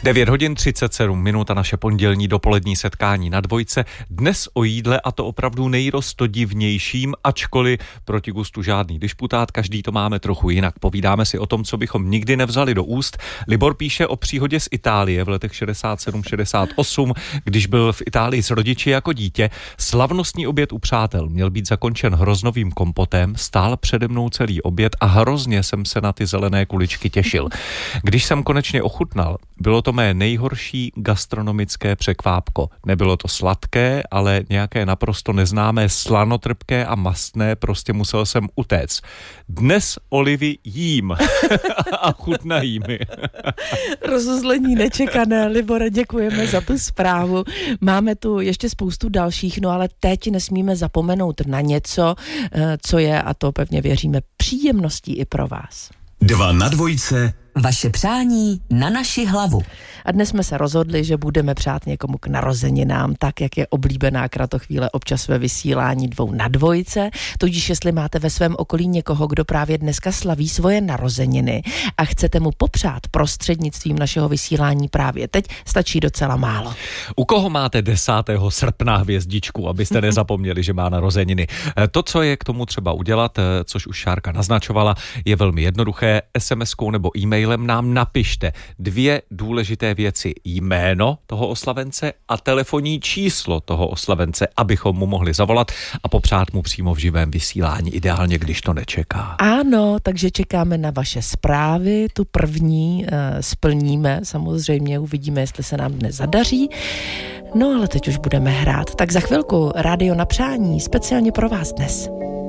9 hodin 37 minut a naše pondělní dopolední setkání na Dvojce. Dnes o jídle, a to opravdu nejrostodivnějším, ačkoliv proti gustu žádný disputát, každý to máme trochu jinak. Povídáme si o tom, co bychom nikdy nevzali do úst. Libor píše o příhodě z Itálie v letech 67-68, když byl v Itálii s rodiči jako dítě. Slavnostní oběd u přátel měl být zakončen hroznovým kompotem, stál přede mnou celý oběd a hrozně jsem se na ty zelené kuličky těšil. Když jsem konečně ochutnal, bylo to mé nejhorší gastronomické překvápko. Nebylo to sladké, ale nějaké naprosto neznámé, slanotrpké a mastné, prostě musel jsem utéct. Dnes olivy jím a chutnají mi. Rozuzlení nečekané, Libore, děkujeme za tu zprávu. Máme tu ještě spoustu dalších, no ale teď nesmíme zapomenout na něco, co je, a to pevně věříme, příjemností i pro vás. 2 na dvojce. Vaše přání na naši hlavu. A dnes jsme se rozhodli, že budeme přát někomu k narozeninám, tak jak je oblíbená kratochvíle občas ve vysílání 2 na dvojce. Tudíž jestli máte ve svém okolí někoho, kdo právě dneska slaví svoje narozeniny a chcete mu popřát prostřednictvím našeho vysílání právě teď, stačí docela málo. U koho máte 10. srpna hvězdičku, abyste nezapomněli, že má narozeniny? To, co je k tomu třeba udělat, což už Šárka naznačovala, je velmi jednoduché. SMS-kou nebo e-mailem nám napište 2 důležité věci. Jméno toho oslavence a telefonní číslo toho oslavence, abychom mu mohli zavolat a popřát mu přímo v živém vysílání, ideálně, když to nečeká. Ano, takže čekáme na vaše zprávy, tu první splníme, samozřejmě uvidíme, jestli se nám dnes zadaří. No ale teď už budeme hrát. Tak za chvilku rádio na přání, speciálně pro vás dnes.